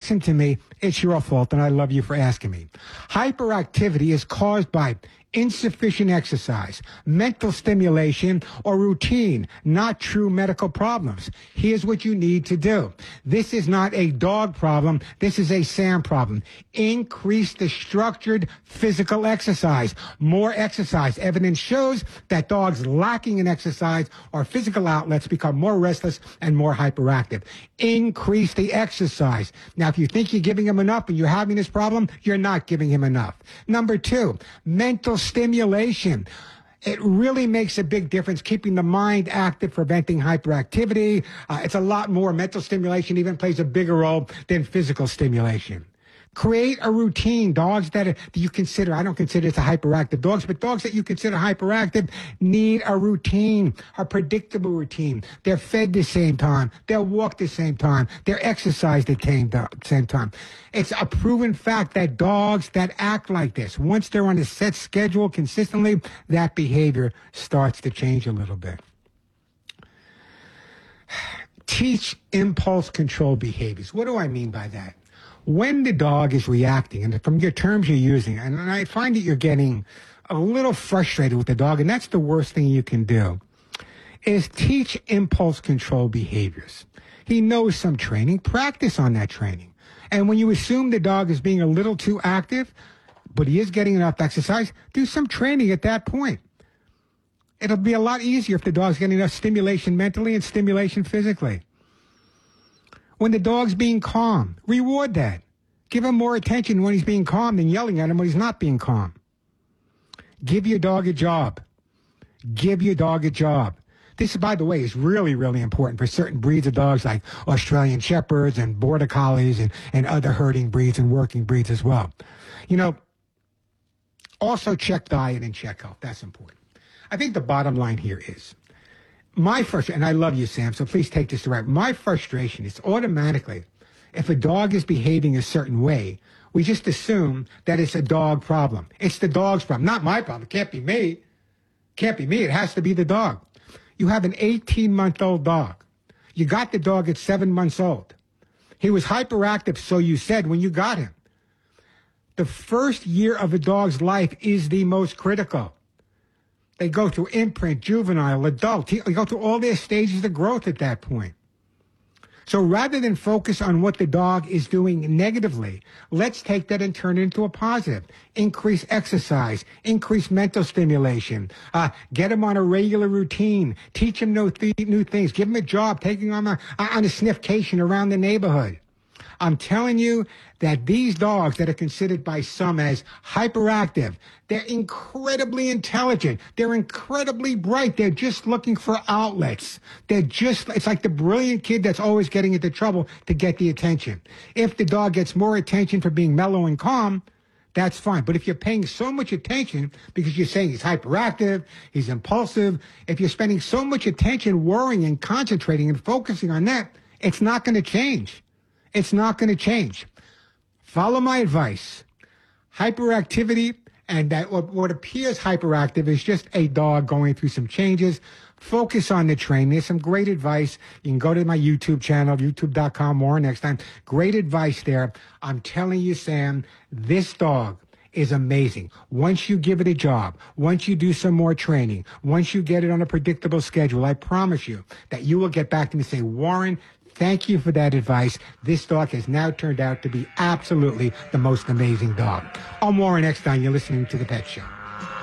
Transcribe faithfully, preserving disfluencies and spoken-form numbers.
listen to me, it's your fault, and I love you for asking me. Hyperactivity is caused by insufficient exercise, mental stimulation, or routine, not true medical problems. Here's what you need to do. This is not a dog problem. This is a Sam problem. Increase the structured physical exercise. More exercise. Evidence shows that dogs lacking in exercise or physical outlets become more restless and more hyperactive. Increase the exercise. Now, if you think you're giving him enough and you're having this problem, you're not giving him enough. Number two, mental stimulation. It really makes a big difference keeping the mind active, preventing hyperactivity. Uh, it's a lot more. Mental stimulation even plays a bigger role than physical stimulation. Create a routine. Dogs that, are, that you consider, I don't consider it a hyperactive dogs, but dogs that you consider hyperactive need a routine, a predictable routine. They're fed the same time. They'll walk the same time. They're exercised the same time. It's a proven fact that dogs that act like this, once they're on a set schedule consistently, that behavior starts to change a little bit. Teach impulse control behaviors. What do I mean by that? When the dog is reacting, and from your terms you're using, and I find that you're getting a little frustrated with the dog, and that's the worst thing you can do, is teach impulse control behaviors. He knows some training. Practice on that training. And when you assume the dog is being a little too active, but he is getting enough exercise, do some training at that point. It'll be a lot easier if the dog's getting enough stimulation mentally and stimulation physically. When the dog's being calm, reward that. Give him more attention when he's being calm than yelling at him when he's not being calm. Give your dog a job. Give your dog a job. This, by the way, is really, really important for certain breeds of dogs like Australian Shepherds and Border Collies and, and other herding breeds and working breeds as well. You know, also check diet and check health. That's important. I think the bottom line here is, my frustration, and I love you, Sam, so please take this to right. My frustration is automatically, if a dog is behaving a certain way, we just assume that it's a dog problem. It's the dog's problem, not my problem. It can't be me. Can't be me. It has to be the dog. You have an eighteen-month-old dog. You got the dog at seven months old. He was hyperactive, so you said, when you got him. The first year of a dog's life is the most critical. They go through imprint, juvenile, adult. They go through all their stages of growth at that point. So rather than focus on what the dog is doing negatively, let's take that and turn it into a positive. Increase exercise, increase mental stimulation, uh, get him on a regular routine, teach him new, th- new things, give him a job, take him on a, on a sniffcation around the neighborhood. I'm telling you that these dogs that are considered by some as hyperactive, they're incredibly intelligent. They're incredibly bright. They're just looking for outlets. They're just, it's like the brilliant kid that's always getting into trouble to get the attention. If the dog gets more attention for being mellow and calm, that's fine. But if you're paying so much attention because you're saying he's hyperactive, he's impulsive, if you're spending so much attention worrying and concentrating and focusing on that, it's not going to change. It's not going to change. Follow my advice. Hyperactivity, and that what, what appears hyperactive is just a dog going through some changes. Focus on the training. There's some great advice. You can go to my YouTube channel, youtube dot com, more next time. Great advice there. I'm telling you, Sam, this dog is amazing. Once you give it a job, once you do some more training, once you get it on a predictable schedule, I promise you that you will get back to me and say, Warren, thank you for that advice. This dog has now turned out to be absolutely the most amazing dog. I'm Warren Eckstein. You're listening to The Pet Show.